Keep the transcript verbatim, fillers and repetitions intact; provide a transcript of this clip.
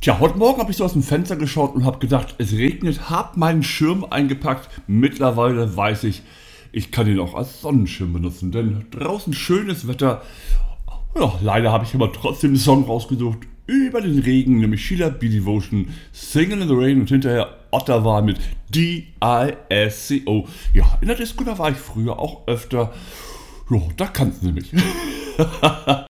Tja, heute Morgen habe ich so aus dem Fenster geschaut und habe gedacht, es regnet, habe meinen Schirm eingepackt. Mittlerweile weiß ich, ich kann ihn auch als Sonnenschirm benutzen, denn draußen schönes Wetter. Ja, leider habe ich aber trotzdem den Song rausgesucht über den Regen, nämlich Sheila B. Devotion, Singing in the Rain und hinterher Ottawa mit D I S C O. Ja, in der Disco, da war ich früher auch öfter. Ja, da kannten sie mich.